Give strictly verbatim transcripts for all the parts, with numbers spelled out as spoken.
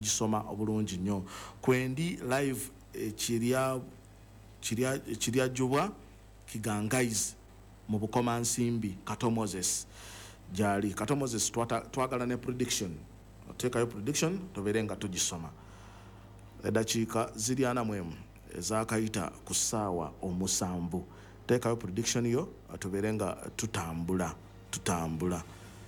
gisoma obulungi nnyo kwendi live kirya kirya kirya jubwa Kigangaizi mu Bukoma Nsimbi Kato Moses jali Kato Moses twagala ne prediction otekayo prediction toberenga tugisoma eddakiika ziri ana mwemu ezakayita ku ssaawa omusanvu tekayo prediction yo toberenga tutambula tutambula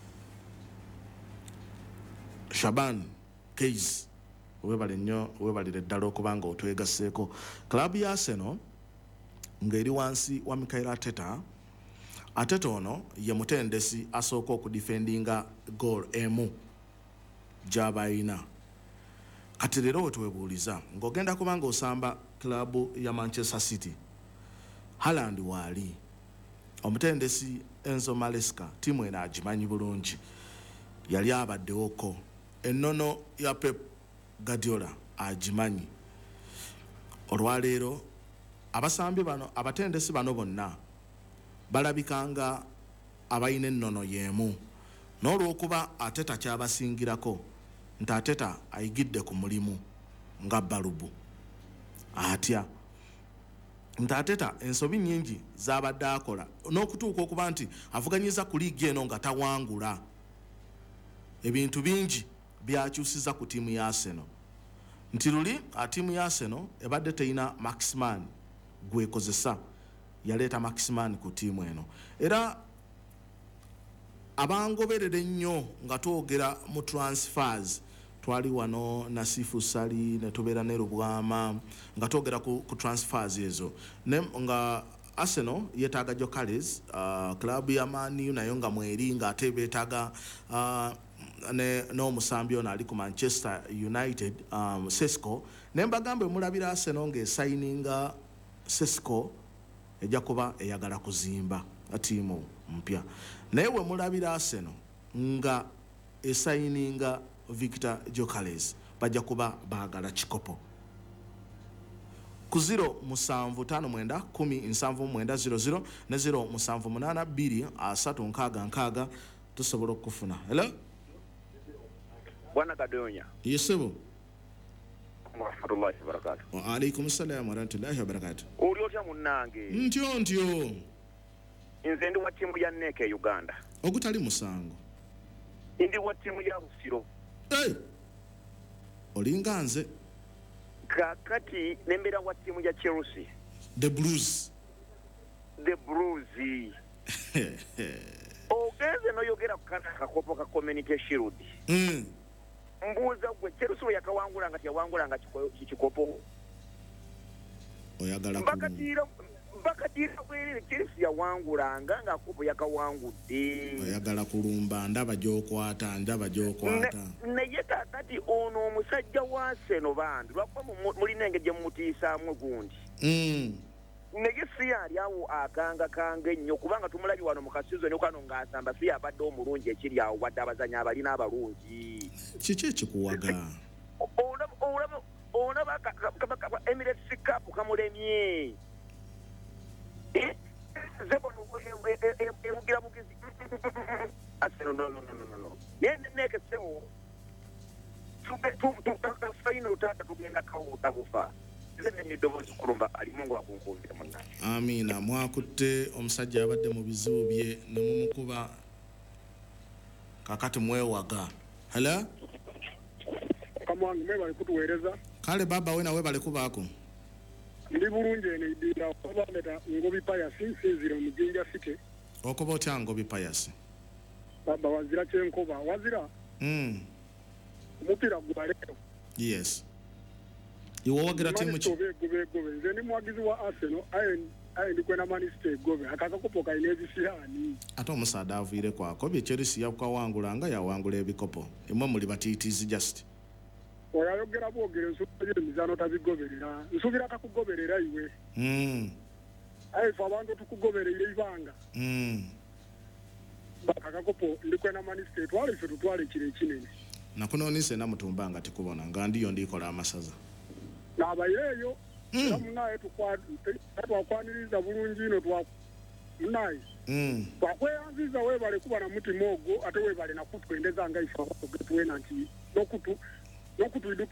Shaban Keys webale nnyo webalire ddala okubanga otwegaseeko club ya Arsenal ngeri wansi wa Mikel Arteta Arteta ono ye mutendesi asooka okudefendinga goal emu jabayina kati leero wetwebuuliza ng'ogenda kubanga osamba club ya Manchester City Haaland waali omutendesi Enzo Maresca timu ena agimanyi bulungi yali abaddewoko ennono ya Pep Guardiola agimanyi olwaleero abasambi bano abatendesi bano bonna balabikanga abayina ennono yemu n'olwokuba Arteta kyabasingirako nti Arteta ayigidde ku mulimu nga balubu atya nti Arteta ensobi nnyingi z'abadde akola n'okutuuka okuba nti avuganyiza ku liigi eno nga tawangula ebintu bingi byakyusiza ku tiimu ya Arsenal nti luli tiimu ya Arsenal ebadde teyina Maximan gwekozesa yaleeta Maximan ku tiimu eno era abangoberere ennyo nga twogera mu transfers twali wano Nasifu Sali ne tubeera ne Rubwama nga twogera ku, ku transfers ezo ne nga Arsenal yetaaga Jokeres uh, club ya Man U nayo nga mweri nga ate beetaaga uh, ne n'omusambi ono ali ku Manchester United um, Sesco ne mbagambe mulabira Arsenal ng'esayininga Sesco ejja kuba eyagala kuzimba tiimu mpya naye we mulabira Arsenal nga esayininga Victor Jokeres bajja kuba baagala kikopo ku zero musanvu tano mwenda kumi nsanvu mwenda zero zero ne zero musanvu munana bbiri asatu nkaaga nkaaga tusobola okufuna. Hello Bwana Kadonya. Yesebo. Wa rahmatullahi wa barakatuh. Wa alaykum assalam wa rahmatullahi wa barakatuh. Uli otya munnange? Ntyo ntyo. Nze ndi wa timu ya N E C Uganda. Ogutali musango. Ndi wa timu ya Busiro. Hey. Olinga nze. Kakati nembera wa timu ya Chelsea. The Blues. The Blues. Ogeze no yogera kukana kakopo ka Community Shield. Mm. Mbuza gwe Chelsea yakawangula ngati yawangula ngati kikopo. Oyagala ku. Bakatira bakatira kweli Chelsea yawangula nga kopo yakawangudde. Oyagala kulumba ndaba gyokwata ndaba gyokwata. Naye kakati ono omusajja wa Arsenal bandi lwakwa mulina engeri gye mutiisaamu gundi. Mm. Naye si yali awo akanga kanga ennyo kubanga tumulabi wano mu kasizoni kano ng'asamba si abadde omulungi ekiri awo wadde abazanyi abalina abalungi. Kiki ekikuwaga? Olaba olaba Emirates Cup kamulemye. Zebono ebugira bugizi. Arsenal no no no no no. Yende neke sewo. Tupe tu tu final tata tugenda kawuta bufa. Amina mwakutte omusajja abadde mu bizibu bye ne mumukuba kakati mwewaga. Hello Kamwangu me bali kutuweereza kale baba we nawe bali kubaako ndi bulungi ene idira oba meta ngobi Pius sinzira mu Jinja City okuba otya Ngobi Pius baba wazira kyenkoba wazira mm umupira gwa leo yes iwo wagira timu ki gobe gobe gobe nze ni mwagizi wa Arsenal ayen ayen kwena Manchester gobe akaka kupoka inezi sihani ate omusaada aviire kwako bye Chelsea yakawangula nga yawangula ebikopo emwe muli batitizi just oyayogera bwogere nsubira emizano tabigoberera nsubira kakugoberera iwe mm ayi fa abantu tukugoberera ibanga mm bakakakopo ndikwena Manchester twali ffe tutwale kire kinene nakunonise namutumbanga tikubona nga ndiyo ndikola amasaza nabayeyo namunaye twakwaniriza bulungi ino twa munaye twakweyanziza webale kuba na mutima ogwo ate webale nakutwendeza nga ifa getwena nti nokutu n'okutuyidukira